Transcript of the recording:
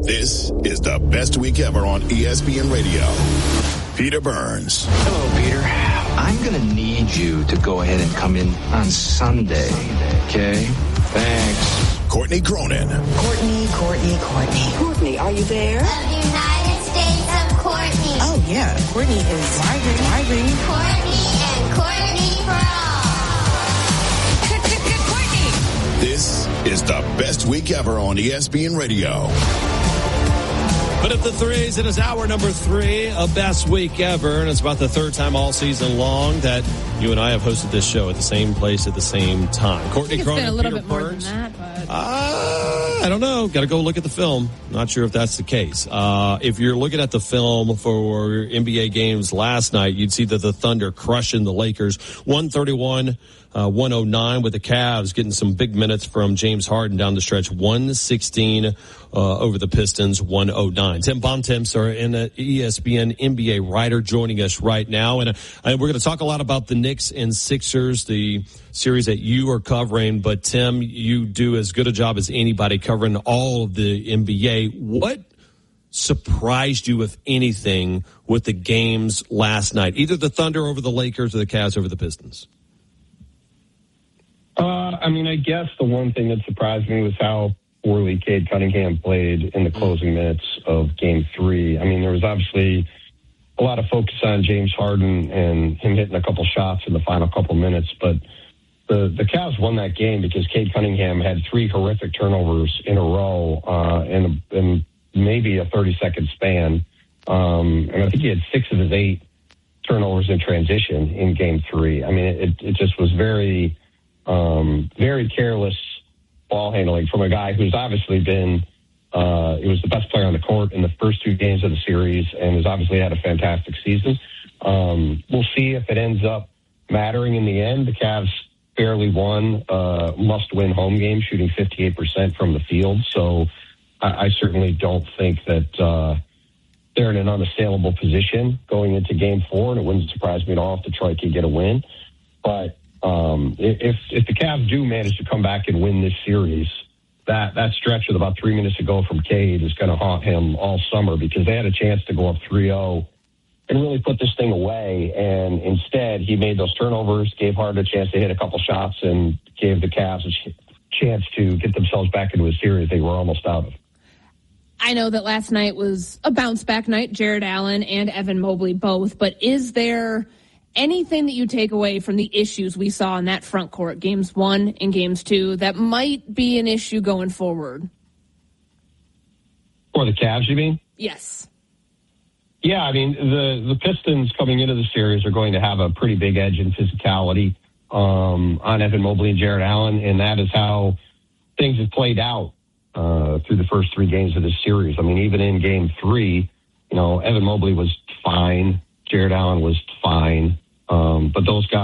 This is the best week ever on ESPN Radio. Peter Burns. Hello, Peter. I'm going to need you to go ahead and come in on Sunday, okay? Thanks. Courtney Cronin. Courtney, are you there? The United States of Courtney. Oh, yeah. Courtney is driving. Courtney for all. Courtney. This is the best week ever on ESPN Radio. But at the threes, it is hour number 3 of Best Week Ever, and it's about the third time all season long that you and I have hosted this show at the same place at the same time. Courtney Cronin, it's been a little Peter bit more Burns. than that, but I don't know. Got to go look at the film. Not sure if that's the case. If you're looking at the film for NBA games last night, you'd see that the Thunder crushing the Lakers 131-109 with the Cavs getting some big minutes from James Harden down the stretch, 116 over the Pistons, 109. Tim Bontemps, an ESPN NBA writer, joining us right now. And we're going to talk a lot about the Knicks and Sixers, the series that you are covering. But, Tim, you do as good a job as anybody covering all of the NBA. What surprised you, if anything, with the games last night? Either the Thunder over the Lakers or the Cavs over the Pistons? I guess the one thing that surprised me was how poorly Cade Cunningham played in the closing minutes of Game 3. There was obviously a lot of focus on James Harden and him hitting a couple shots in the final couple minutes, but the Cavs won that game because Cade Cunningham had 3 horrific turnovers in a row in maybe a 30-second span. And I think he had 6 of his 8 turnovers in transition in Game 3. It just was very careless ball handling from a guy who's obviously been he was the best player on the court in the first 2 games of the series and has obviously had a fantastic season. We'll see if it ends up mattering in the end. The Cavs barely won must-win home game, shooting 58% from the field. So I certainly don't think that they're in an unassailable position going into Game 4, and it wouldn't surprise me at all if Detroit can get a win. But if the Cavs do manage to come back and win this series, that stretch with about 3 minutes to go from Cade is going to haunt him all summer because they had a chance to go up 3-0 and really put this thing away. And instead, he made those turnovers, gave Harden a chance to hit a couple shots, and gave the Cavs a chance to get themselves back into a series they were almost out of. I know that last night was a bounce-back night, Jared Allen and Evan Mobley both, but is there anything that you take away from the issues we saw in that front court, Games 1 and Games 2, that might be an issue going forward? For the Cavs, you mean? Yes. Yeah, the Pistons coming into the series are going to have a pretty big edge in physicality on Evan Mobley and Jared Allen, and that is how things have played out through the first 3 games of this series. Even in Game 3, Evan Mobley was fine, Jared Allen was fine, but those guys